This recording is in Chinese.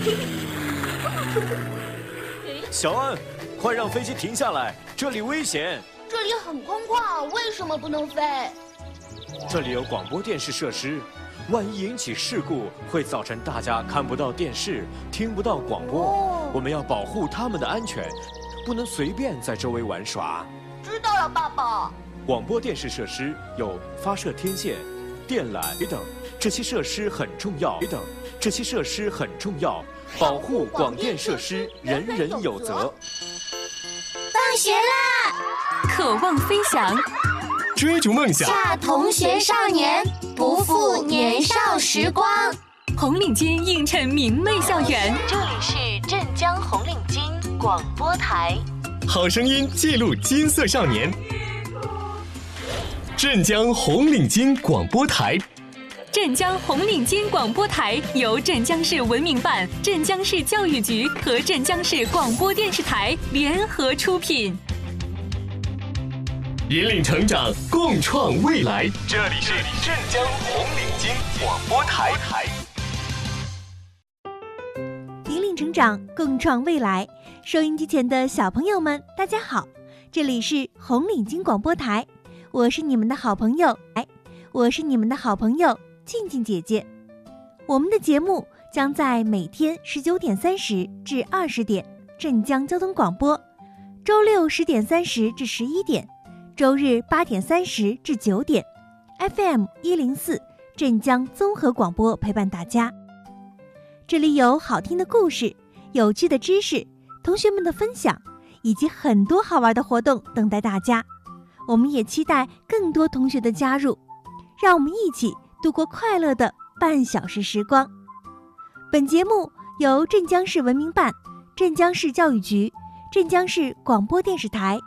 小安，快让飞机停下来，这里危险。 这里很空旷，为什么不能飞？ 这里有广播电视设施，万一引起事故，会造成大家看不到电视，听不到广播。我们要保护他们的安全，不能随便在周围玩耍。 知道了，爸爸。 广播电视设施有发射天线、电缆等，这些设施很重要。保护广电设施，人人有责。 放学啦！ 渴望飞翔， 追逐梦想， 下同学少年，不负年少时光。 红领巾映衬明媚校园。 这里是镇江红领巾广播台， 好声音记录金色少年。镇江红领巾广播台。 镇江红领巾广播台由镇江市文明办、镇江市教育局和镇江市广播电视台联合出品， 引领成长，共创未来。这里是镇江红领巾广播台。 引领成长，共创未来。收音机前的小朋友们，大家好，这里是红领巾广播台，我是你们的好朋友，静静姐姐。我们的节目将在每天19点30至20点镇江交通广播，周六10点30至11点，周日8点30至9点 FM 104镇江综合广播陪伴大家。这里有好听的故事、有趣的知识、同学们的分享，以及很多好玩的活动等待大家。我们也期待更多同学的加入，让我们一起度过快乐的半小时时光。本节目由镇江市文明办、镇江市教育局、镇江市广播电视台